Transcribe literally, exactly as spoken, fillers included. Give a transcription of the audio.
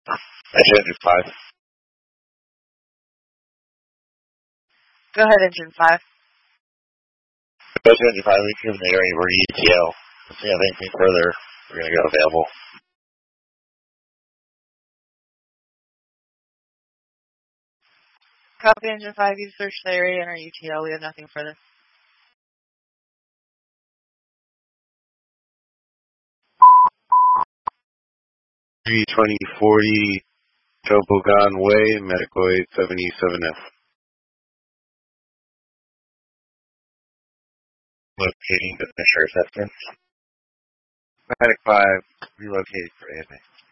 Engine five. Go ahead, engine five. Go to engine five. We can make we're E T L. If we have anything further, we're going to go available. Copy, engine five. You've searched the area and our U T L. We have nothing further. three twenty forty Toboggan Way, Medical eight seventy-seven F. Locating the Fisher assessment. Medic five, relocating for A M A.